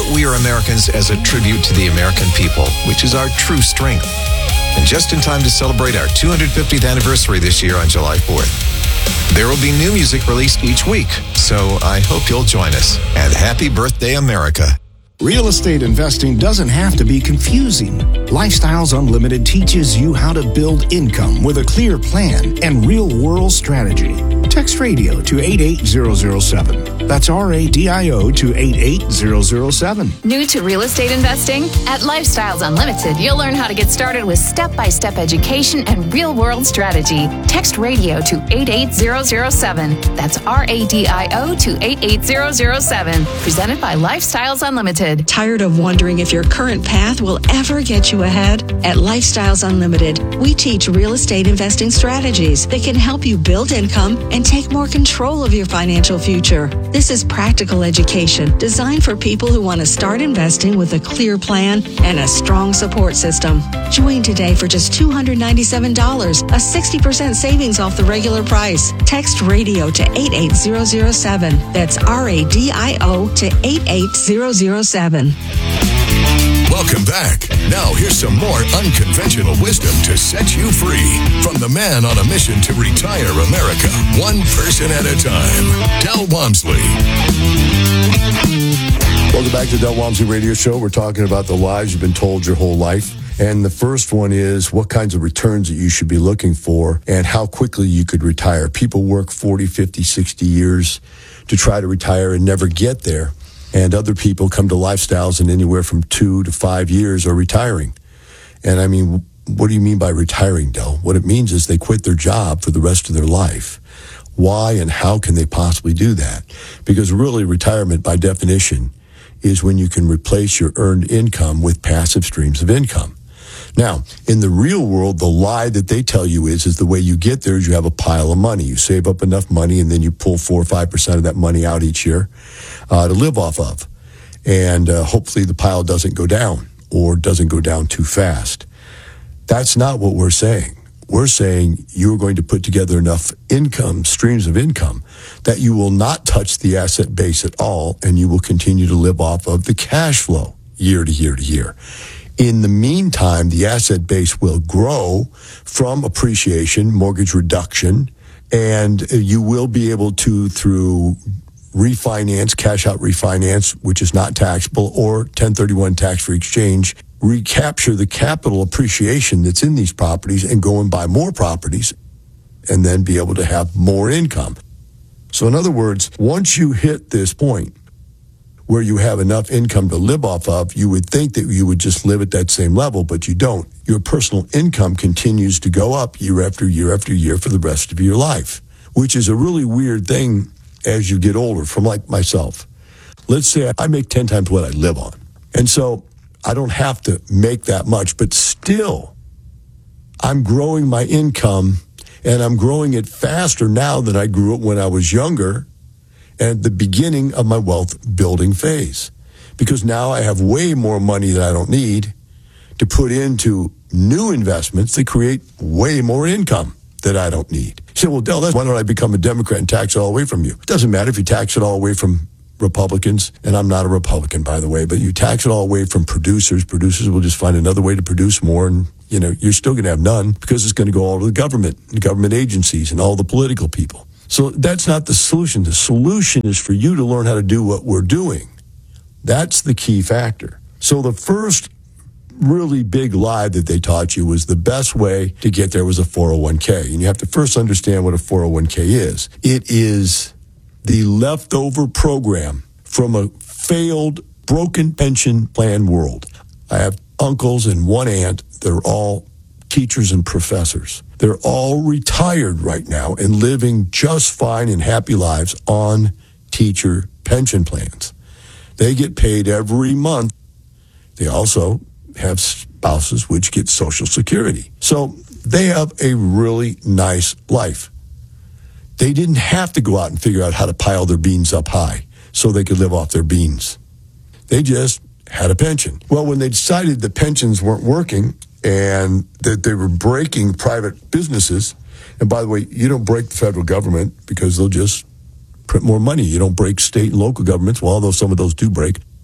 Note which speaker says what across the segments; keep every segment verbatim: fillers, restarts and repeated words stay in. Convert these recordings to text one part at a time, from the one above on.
Speaker 1: We Are Americans as a tribute to the American people, which is our true strength. And just in time to celebrate our two hundred fiftieth anniversary this year on July fourth. There will be new music released each week, so I hope you'll join us. And happy birthday, America.
Speaker 2: Real estate investing doesn't have to be confusing. Lifestyles Unlimited teaches you how to build income with a clear plan and real-world strategy. Text radio to eight eight zero zero seven. That's R A D I O to eight eight zero zero seven.
Speaker 3: New to real estate investing? At Lifestyles Unlimited, you'll learn how to get started with step-by-step education and real-world strategy. Text radio to eight eight zero zero seven. That's R A D I O to eight eight zero zero seven. Presented by Lifestyles Unlimited.
Speaker 4: Tired of wondering if your current path will ever get you ahead? At Lifestyles Unlimited, we teach real estate investing strategies that can help you build income and take more control of your financial future. This is practical education designed for people who want to start investing with a clear plan and a strong support system. Join today for just two hundred ninety-seven dollars, a sixty percent savings off the regular price. Text radio to eight eight zero zero seven. That's R A D I O to eight eight zero zero seven.
Speaker 5: Welcome back. Now here's some more unconventional wisdom to set you free from the man on a mission to retire America, one person at a time, Del Walmsley.
Speaker 6: Welcome back to the Del Walmsley Radio Show. We're talking about the lies you've been told your whole life. And the first one is what kinds of returns that you should be looking for and how quickly you could retire. People work forty, fifty, sixty years to try to retire and never get there. And other people come to Lifestyles and anywhere from two to five years are retiring. And I mean, what do you mean by retiring, Del? What it means is they quit their job for the rest of their life. Why and how can they possibly do that? Because really retirement by definition is when you can replace your earned income with passive streams of income. Now, in the real world, the lie that they tell you is, is the way you get there is you have a pile of money. You save up enough money and then you pull four or five percent of that money out each year uh, to live off of. And uh, hopefully the pile doesn't go down or doesn't go down too fast. That's not what we're saying. We're saying you're going to put together enough income, streams of income, that you will not touch the asset base at all and you will continue to live off of the cash flow year to year to year. In the meantime, the asset base will grow from appreciation, mortgage reduction, and you will be able to, through refinance, cash out refinance, which is not taxable, or ten thirty-one tax-free exchange, recapture the capital appreciation that's in these properties and go and buy more properties and then be able to have more income. So in other words, once you hit this point, where you have enough income to live off of, you would think that you would just live at that same level, but you don't. Your personal income continues to go up year after year after year for the rest of your life, which is a really weird thing as you get older, from like myself. Let's say I make ten times what I live on. And so I don't have to make that much, but still I'm growing my income and I'm growing it faster now than I grew it when I was younger. At the beginning of my wealth building phase, because now I have way more money that I don't need to put into new investments that create way more income that I don't need. You say, well, Del, why don't I become a Democrat and tax it all away from you? It doesn't matter if you tax it all away from Republicans, and I'm not a Republican, by the way, but you tax it all away from producers. Producers will just find another way to produce more, and you know, you're still going to have none because it's going to go all to the government, the government agencies, and all the political people. So that's not the solution. The solution is for you to learn how to do what we're doing. That's the key factor. So the first really big lie that they taught you was the best way to get there was a four oh one k. And you have to first understand what a four oh one k is. It is the leftover program from a failed, broken pension plan world. I have uncles and one aunt. They're all teachers and professors. They're all retired right now and living just fine and happy lives on teacher pension plans. They get paid every month. They also have spouses which get Social Security. So they have a really nice life. They didn't have to go out and figure out how to pile their beans up high so they could live off their beans. They just had a pension. Well, when they decided the pensions weren't working and that they were breaking private businesses, and by the way, you don't break the federal government because they'll just print more money. You don't break state and local governments, well, although some of those do break.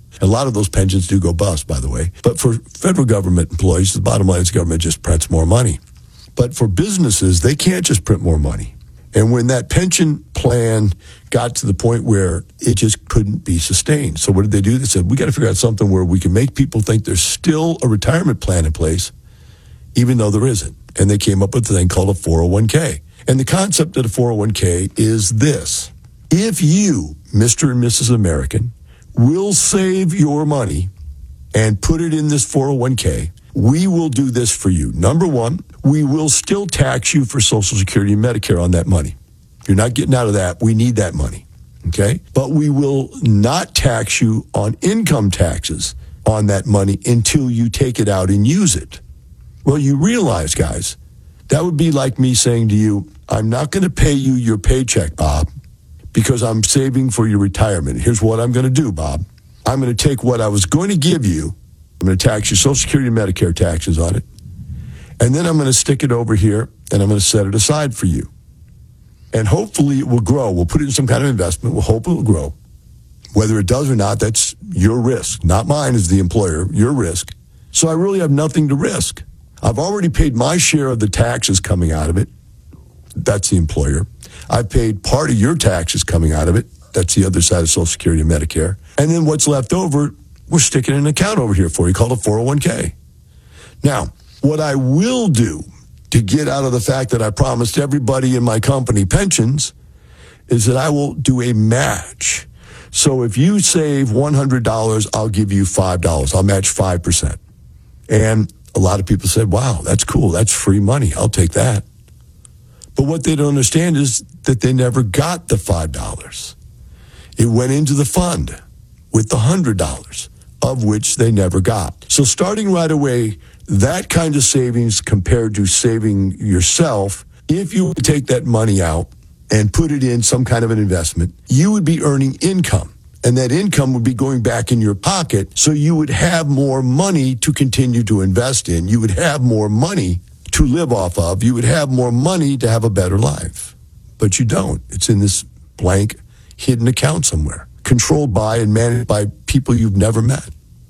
Speaker 6: A lot of those pensions do go bust, by the way. But for federal government employees, the bottom line is the government just prints more money. But for businesses, they can't just print more money. And when that pension plan got to the point where it just couldn't be sustained. So what did they do? They said, we got to figure out something where we can make people think there's still a retirement plan in place, even though there isn't. And they came up with a thing called a four oh one k. And the concept of the four oh one k is this. If you, Mister and Missus American, will save your money and put it in this four oh one k, we will do this for you. Number one, we will still tax you for Social Security and Medicare on that money. You're not getting out of that. We need that money, okay? But we will not tax you on income taxes on that money until you take it out and use it. Well, you realize, guys, that would be like me saying to you, I'm not going to pay you your paycheck, Bob, because I'm saving for your retirement. Here's what I'm going to do, Bob. I'm going to take what I was going to give you. I'm going to tax your Social Security and Medicare taxes on it. And then I'm going to stick it over here, and I'm going to set it aside for you. And hopefully it will grow. We'll put it in some kind of investment. We'll hope it will grow. Whether it does or not, that's your risk. Not mine as the employer, your risk. So I really have nothing to risk. I've already paid my share of the taxes coming out of it. That's the employer. I've paid part of your taxes coming out of it. That's the other side of Social Security and Medicare. And then what's left over, we're sticking an account over here for you called a four oh one k. Now, what I will do to get out of the fact that I promised everybody in my company pensions is that I will do a match. So if you save one hundred dollars, I'll give you five dollars. I'll match five percent. And a lot of people said, wow, that's cool. That's free money. I'll take that. But what they don't understand is that they never got the five dollars. It went into the fund with the one hundred dollars, of which they never got. So starting right away, that kind of savings compared to saving yourself, if you would take that money out and put it in some kind of an investment, you would be earning income. And that income would be going back in your pocket, so you would have more money to continue to invest in. You would have more money to live off of. You would have more money to have a better life. But you don't. It's in this blank, hidden account somewhere, controlled by and managed by people you've never met.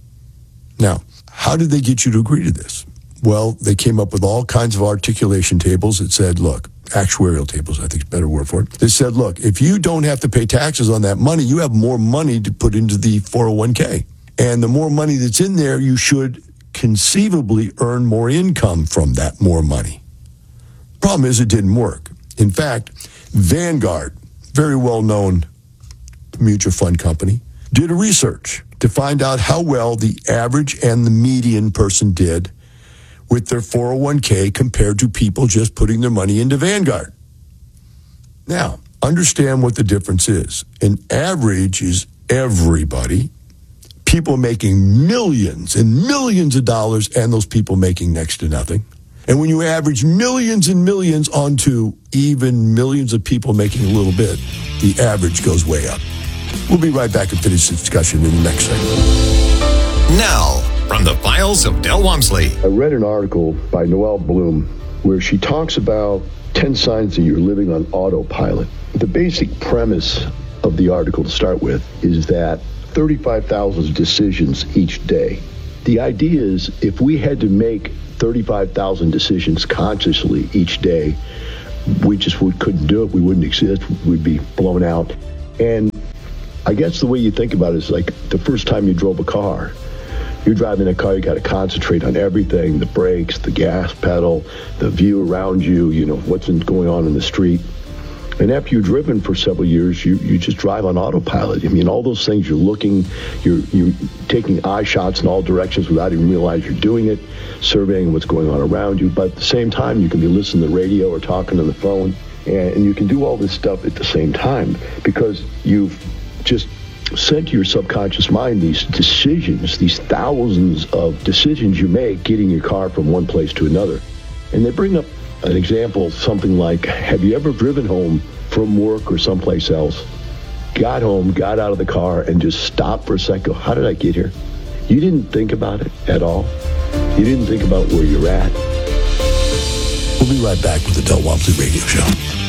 Speaker 6: Now, how did they get you to agree to this? Well, they came up with all kinds of articulation tables that said, look, actuarial tables, I think is a better word for it. They said, look, if you don't have to pay taxes on that money, you have more money to put into the four oh one k. And the more money that's in there, you should conceivably earn more income from that more money. Problem is, it didn't work. In fact, Vanguard, very well-known mutual fund company, did a research to find out how well the average and the median person did with their four oh one k compared to people just putting their money into Vanguard. Now, understand what the difference is. An average is everybody, people making millions and millions of dollars, and those people making next to nothing. And when you average millions and millions onto even millions of people making a little bit, the average goes way up. We'll be right back and finish the discussion in the next segment.
Speaker 1: Now, from the files of Del Walmsley.
Speaker 7: I read an article by Noelle Bloom where she talks about ten signs that you're living on autopilot. The basic premise of the article to start with is that thirty-five thousand decisions each day. The idea is if we had to make thirty-five thousand decisions consciously each day, we just would, couldn't do it. We wouldn't exist. We'd be blown out. And I guess the way you think about it is like the first time you drove a car. You're driving a car, you got to concentrate on everything, the brakes, the gas pedal, the view around you, you know, what's going on in the street. And after you've driven for several years, you, you just drive on autopilot. I mean, all those things, you're looking, you're, you're taking eye shots in all directions without even realizing you're doing it, surveying what's going on around you. But at the same time, you can be listening to the radio or talking on the phone, and, and you can do all this stuff at the same time because you've just sent to your subconscious mind these decisions, these thousands of decisions you make getting your car from one place to another. And they bring up an example, something like, have you ever driven home from work or someplace else, got home, got out of the car, and just stopped for a second, go, how did I get here? You didn't think about it at all. You didn't think about where you're at.
Speaker 6: We'll be right back with the Del Walmsley Radio Show.